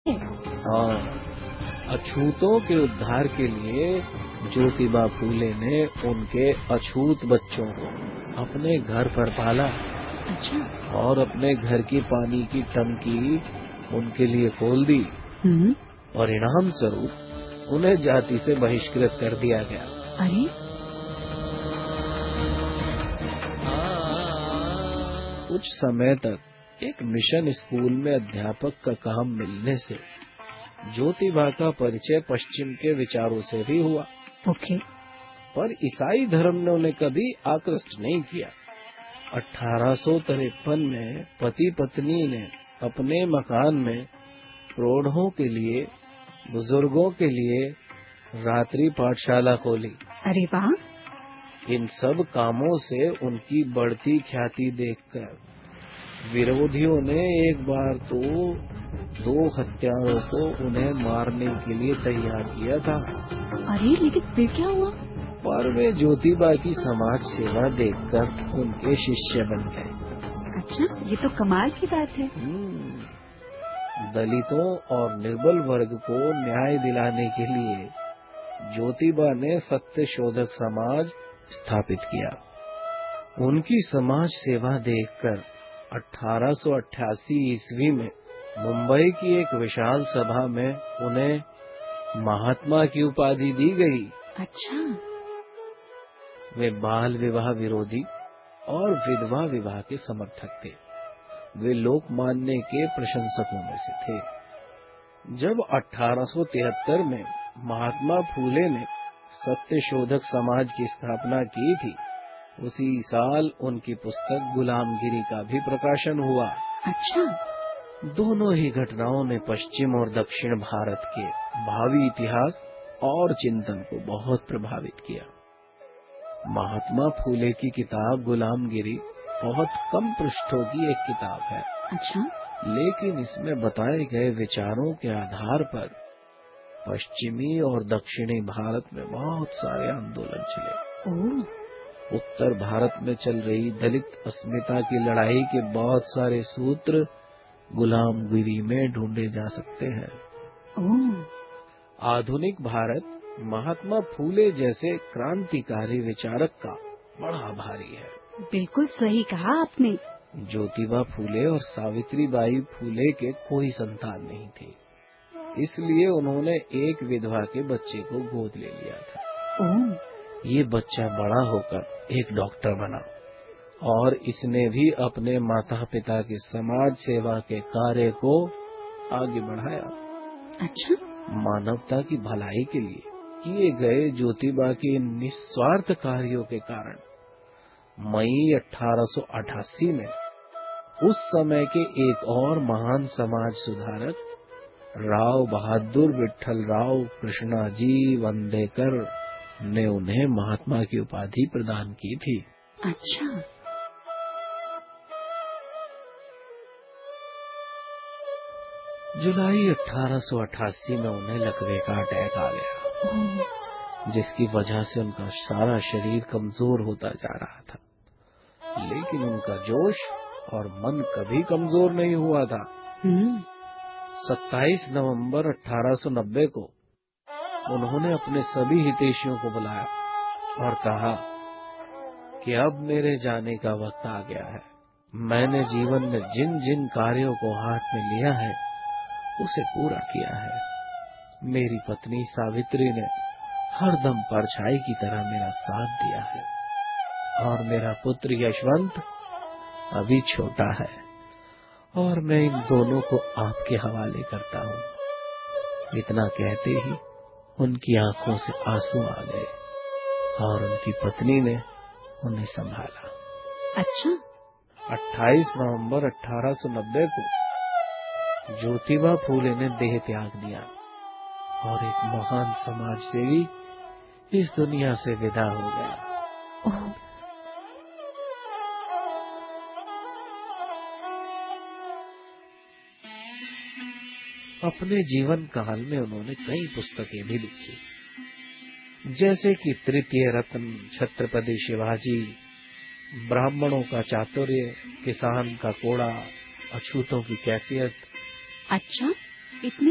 हाँ, अछूतों के उद्धार के लिए ज्योतिबा फूले ने उनके अछूत बच्चों को अपने घर पर पाला। अच्छा। और अपने घर की पानी की टंकी उनके लिए खोल दी। परिणाम स्वरूप उन्हें जाति से बहिष्कृत कर दिया गया। अरे, कुछ समय तक एक मिशन स्कूल में अध्यापक का काम मिलने से ज्योतिबा का परिचय पश्चिम के विचारों से भी हुआ। ओके। पर ईसाई धर्म ने उन्हें कभी आकृष्ट नहीं किया। 1853 में पति पत्नी ने अपने मकान में प्रौढ़ों के लिए, बुजुर्गों के लिए रात्रि पाठशाला खोली। अरे वाह। इन सब कामों से उनकी बढ़ती ख्याति देखकर विरोधियों ने एक बार तो 2 हत्यारों को उन्हें मारने के लिए तैयार किया था। अरे, लेकिन फिर क्या हुआ? पर वे ज्योतिबा की समाज सेवा देखकर उनके शिष्य बन गए। अच्छा, ये तो कमाल की बात है। दलितों और निर्बल वर्ग को न्याय दिलाने के लिए ज्योतिबा ने सत्य शोधक समाज स्थापित किया। उनकी समाज सेवा देखकर 1888 ईस्वी में मुंबई की एक विशाल सभा में उन्हें महात्मा की उपाधि दी गई। अच्छा। वे बाल विवाह विरोधी और विधवा विवाह के समर्थक थे। वे लोकमान्य के प्रशंसकों में से थे। जब 1873 में महात्मा फूले ने सत्य शोधक समाज की स्थापना की थी, उसी साल उनकी पुस्तक गुलामगिरी का भी प्रकाशन हुआ। अच्छा। दोनों ही घटनाओं ने पश्चिम और दक्षिण भारत के भावी इतिहास और चिंतन को बहुत प्रभावित किया। महात्मा फूले की किताब गुलामगिरी बहुत कम पृष्ठों की एक किताब है। अच्छा। लेकिन इसमें बताए गए विचारों के आधार पर पश्चिमी और दक्षिणी भारत में बहुत सारे आंदोलन चले। उत्तर भारत में चल रही दलित अस्मिता की लड़ाई के बहुत सारे सूत्र गुलामगिरी में ढूंढे जा सकते हैं। आधुनिक भारत महात्मा फूले जैसे क्रांतिकारी विचारक का बड़ा आभारी है। बिल्कुल सही कहा आपने। ज्योतिबा फूले और सावित्री बाई फूले के कोई संतान नहीं थे, इसलिए उन्होंने एक विधवा के बच्चे को गोद ले लिया था। ये बच्चा बड़ा होकर एक डॉक्टर बना और इसने भी अपने माता पिता की समाज सेवा के कार्य को आगे बढ़ाया। अच्छा। मानवता की भलाई के लिए किए गए ज्योतिबा के निस्वार्थ कार्यों के कारण मई 1888 में उस समय के एक और महान समाज सुधारक राव बहादुर विठल राव कृष्णाजी वंदेकर ने उन्हें महात्मा की उपाधि प्रदान की थी। अच्छा। जुलाई 1888 में उन्हें लकवे का अटैक आ गया, जिसकी वजह से उनका सारा शरीर कमजोर होता जा रहा था। लेकिन उनका जोश और मन कभी कमजोर नहीं हुआ था। 27 नवंबर 1890 को उन्होंने अपने सभी हितैषियों को बुलाया और कहा कि अब मेरे जाने का वक्त आ गया है। मैंने जीवन में जिन जिन कार्यों को हाथ में लिया है उसे पूरा किया है। मेरी पत्नी सावित्री ने हरदम परछाई की तरह मेरा साथ दिया है और मेरा पुत्र यशवंत अभी छोटा है और मैं इन दोनों को आपके हवाले करता हूँ। इतना कहते ही उनकी आंखों से आंसू आ गए और उनकी पत्नी ने उन्हें संभाला। अच्छा। 28 नवंबर 1890 को ज्योतिबा फूले ने देह त्याग दिया और एक महान समाज सेवी इस दुनिया से विदा हो गया। अपने जीवन काल में उन्होंने कई पुस्तकें भी लिखी, जैसे कि तृतीय रत्न, छत्रपति शिवाजी, ब्राह्मणों का चातुर्य, किसान का कोड़ा, अछूतों की कैफियत। अच्छा, इतनी